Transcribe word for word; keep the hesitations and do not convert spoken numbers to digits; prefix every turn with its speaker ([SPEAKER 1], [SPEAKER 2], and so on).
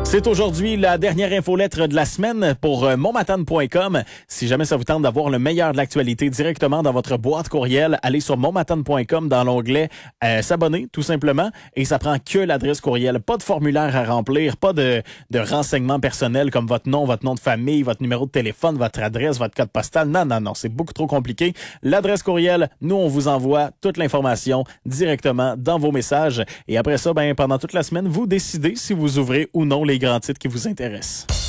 [SPEAKER 1] C'est aujourd'hui la dernière infolettre de la semaine pour euh, monmatane point com. Si jamais ça vous tente d'avoir le meilleur de l'actualité directement dans votre boîte courriel, allez sur monmatane point com dans l'onglet euh, s'abonner tout simplement et ça prend que l'adresse courriel. Pas de formulaire à remplir, pas de, de renseignements personnels comme votre nom, votre nom de famille, votre numéro de téléphone, votre adresse, votre code postal. Non, non, non, c'est beaucoup trop compliqué. L'adresse courriel, nous on vous envoie toute l'information directement dans vos messages et après ça, ben pendant toute la semaine, vous décidez si vous ouvrez ou non les grands titres qui vous intéressent.